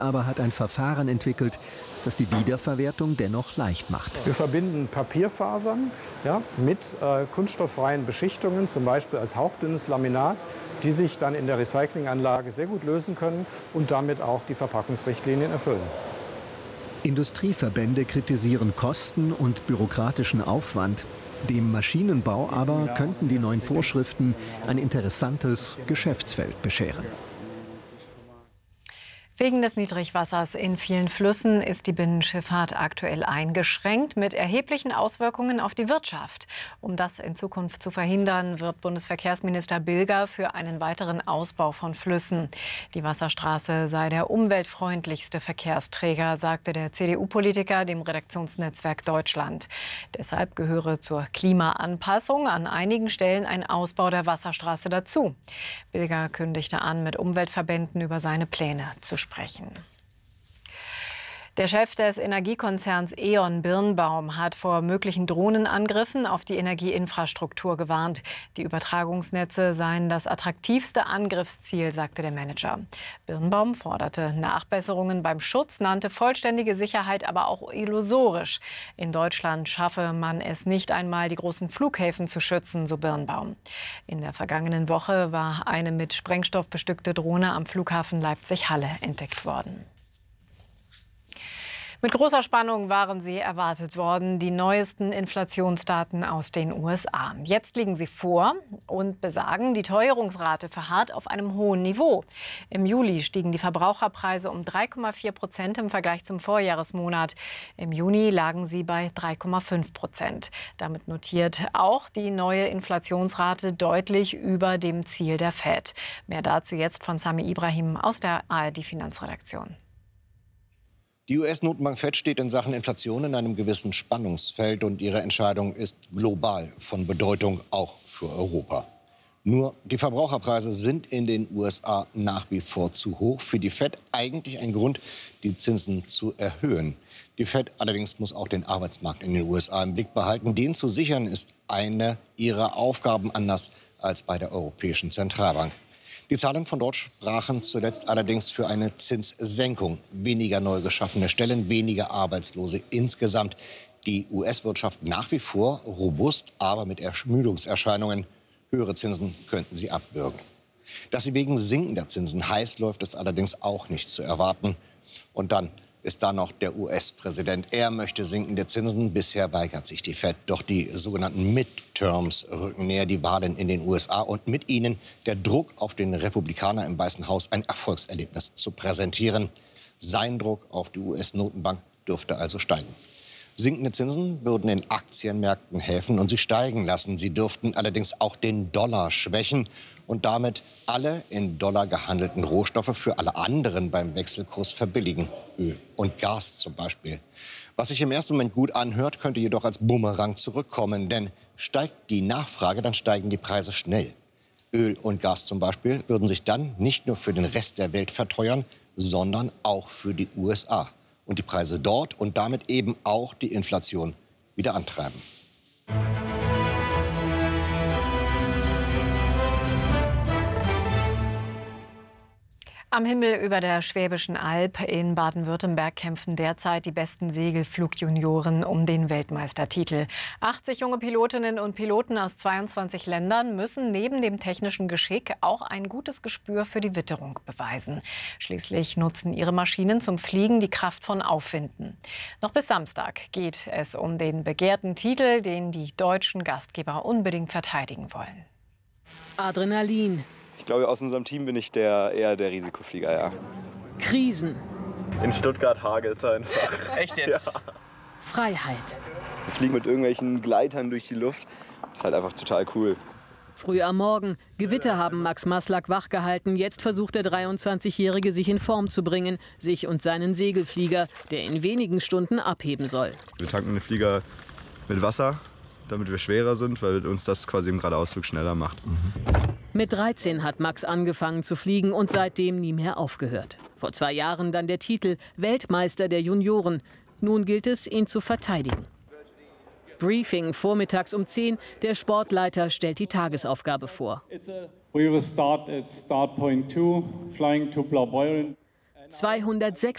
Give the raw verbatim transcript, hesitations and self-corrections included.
aber hat ein Verfahren entwickelt, das die Wiederverwertung dennoch leicht macht. Wir verbinden Papierfasern ja, mit äh, kunststofffreien Beschichtungen, zum Beispiel als hauchdünnes Laminat, die sich dann in der Recyclinganlage sehr gut lösen können und damit auch die Verpackungsrichtlinien erfüllen. Industrieverbände kritisieren Kosten und bürokratischen Aufwand. Dem Maschinenbau aber könnten die neuen Vorschriften ein interessantes Geschäftsfeld bescheren. Wegen des Niedrigwassers in vielen Flüssen ist die Binnenschifffahrt aktuell eingeschränkt, mit erheblichen Auswirkungen auf die Wirtschaft. Um das in Zukunft zu verhindern, wirbt Bundesverkehrsminister Bilger für einen weiteren Ausbau von Flüssen. Die Wasserstraße sei der umweltfreundlichste Verkehrsträger, sagte der C D U-Politiker dem Redaktionsnetzwerk Deutschland. Deshalb gehöre zur Klimaanpassung an einigen Stellen ein Ausbau der Wasserstraße dazu. Bilger kündigte an, mit Umweltverbänden über seine Pläne zu sprechen. Der Chef des Energiekonzerns E.ON, Birnbaum, hat vor möglichen Drohnenangriffen auf die Energieinfrastruktur gewarnt. Die Übertragungsnetze seien das attraktivste Angriffsziel, sagte der Manager. Birnbaum forderte Nachbesserungen beim Schutz, nannte vollständige Sicherheit aber auch illusorisch. In Deutschland schaffe man es nicht einmal, die großen Flughäfen zu schützen, so Birnbaum. In der vergangenen Woche war eine mit Sprengstoff bestückte Drohne am Flughafen Leipzig-Halle entdeckt worden. Mit großer Spannung waren sie erwartet worden, die neuesten Inflationsdaten aus den U S A. Jetzt liegen sie vor und besagen, die Teuerungsrate verharrt auf einem hohen Niveau. Im Juli stiegen die Verbraucherpreise um drei Komma vier Prozent im Vergleich zum Vorjahresmonat. Im Juni lagen sie bei drei Komma fünf Prozent. Damit notiert auch die neue Inflationsrate deutlich über dem Ziel der Fed. Mehr dazu jetzt von Sami Ibrahim aus der A R D-Finanzredaktion. Die U S-Notenbank Fed steht in Sachen Inflation in einem gewissen Spannungsfeld und ihre Entscheidung ist global von Bedeutung, auch für Europa. Nur die Verbraucherpreise sind in den U S A nach wie vor zu hoch. Für die Fed eigentlich ein Grund, die Zinsen zu erhöhen. Die Fed allerdings muss auch den Arbeitsmarkt in den U S A im Blick behalten. Den zu sichern ist eine ihrer Aufgaben, anders als bei der Europäischen Zentralbank. Die Zahlen von dort sprachen zuletzt allerdings für eine Zinssenkung. Weniger neu geschaffene Stellen, weniger Arbeitslose insgesamt. Die U S-Wirtschaft nach wie vor robust, aber mit Ermüdungserscheinungen. Höhere Zinsen könnten sie abwürgen. Dass sie wegen sinkender Zinsen heiß läuft, ist allerdings auch nicht zu erwarten. Und dann ist da noch der U S-Präsident. Er möchte sinkende Zinsen. Bisher weigert sich die Fed. Doch die sogenannten Midterms rücken näher, die Wahlen in den U S A. Und mit ihnen der Druck auf den Republikaner im Weißen Haus, ein Erfolgserlebnis zu präsentieren. Sein Druck auf die U S-Notenbank dürfte also steigen. Sinkende Zinsen würden den Aktienmärkten helfen und sie steigen lassen. Sie dürften allerdings auch den Dollar schwächen und damit alle in Dollar gehandelten Rohstoffe für alle anderen beim Wechselkurs verbilligen. Öl und Gas zum Beispiel. Was sich im ersten Moment gut anhört, könnte jedoch als Bumerang zurückkommen. Denn steigt die Nachfrage, dann steigen die Preise schnell. Öl und Gas zum Beispiel würden sich dann nicht nur für den Rest der Welt verteuern, sondern auch für die U S A. Und die Preise dort und damit eben auch die Inflation wieder antreiben. Am Himmel über der Schwäbischen Alb in Baden-Württemberg kämpfen derzeit die besten Segelflugjunioren um den Weltmeistertitel. achtzig junge Pilotinnen und Piloten aus zweiundzwanzig Ländern müssen neben dem technischen Geschick auch ein gutes Gespür für die Witterung beweisen. Schließlich nutzen ihre Maschinen zum Fliegen die Kraft von Aufwinden. Noch bis Samstag geht es um den begehrten Titel, den die deutschen Gastgeber unbedingt verteidigen wollen. Adrenalin. Ich glaube, aus unserem Team bin ich der, eher der Risikoflieger, ja. Krisen. In Stuttgart hagelt es einfach. Echt jetzt? Ja. Freiheit. Wir fliegen mit irgendwelchen Gleitern durch die Luft. Das ist halt einfach total cool. Früh am Morgen. Gewitter haben Max Maslak wachgehalten. Jetzt versucht der dreiundzwanzigjährige, sich in Form zu bringen. Sich und seinen Segelflieger, der in wenigen Stunden abheben soll. Wir tanken den Flieger mit Wasser, damit wir schwerer sind, weil uns das quasi im Geradeausflug schneller macht. Mhm. Mit dreizehn hat Max angefangen zu fliegen und seitdem nie mehr aufgehört. Vor zwei Jahren dann der Titel Weltmeister der Junioren. Nun gilt es, ihn zu verteidigen. Briefing vormittags um zehn. Der Sportleiter stellt die Tagesaufgabe vor. We will start at start point two, flying to Blaubeuren. zweihundertsechs